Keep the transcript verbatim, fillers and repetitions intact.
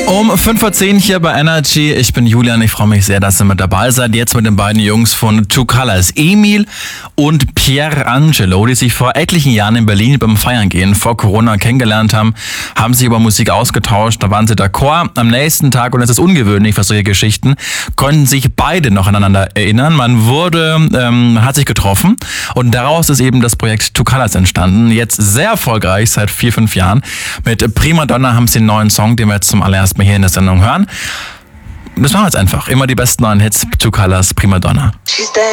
Um fünf vor zehn hier bei Energy. Ich bin Julian, ich freue mich sehr, dass ihr mit dabei seid. Jetzt mit den beiden Jungs von Two Colors, Emil und Pierangelo, die sich vor etlichen Jahren in Berlin beim Feiern gehen, vor Corona kennengelernt haben, haben sich über Musik ausgetauscht, da waren sie d'accord. Am nächsten Tag, und das ist ungewöhnlich für solche Geschichten, konnten sich beide noch aneinander erinnern. Man wurde, ähm, hat sich getroffen und daraus ist eben das Projekt Two Colors entstanden. Jetzt sehr erfolgreich seit vier, fünf Jahren. Mit Prima Donna haben sie einen neuen Song, den wir jetzt zum allerersten Mal hier in der Sendung hören. Das machen wir jetzt einfach. Immer die besten neuen Hits, Two Colors, Prima Donna.